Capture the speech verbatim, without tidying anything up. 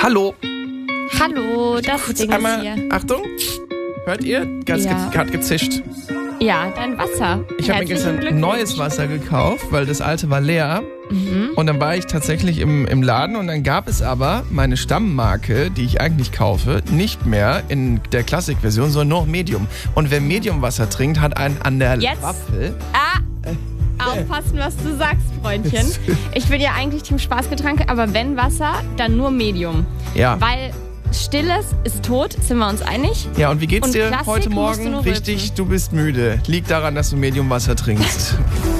Hallo. Hallo, das Ding Einmal, ist hier. Achtung, hört ihr? Ganz Ja. ge- hat gezischt. Ja, dein Wasser. Ich habe mir Herzlichen gestern Glückwunsch. neues Wasser gekauft, weil das alte war leer. Mhm. Und dann war ich tatsächlich im, im Laden und dann gab es aber meine Stammmarke, die ich eigentlich kaufe, nicht mehr in der Classic-Version, sondern nur noch Medium. Und wer Medium-Wasser trinkt, hat einen an der Jetzt? Waffel. Ah, aufpassen, was du sagst, Freundchen. Ich bin ja eigentlich Team Spaßgetränke, aber wenn Wasser, dann nur Medium. Ja. Weil Stilles ist tot, sind wir uns einig? Ja, und wie geht's Und dir Klassik heute musst du Morgen? nur Richtig, rülpsen. du bist müde. Liegt daran, dass du Medium-Wasser trinkst.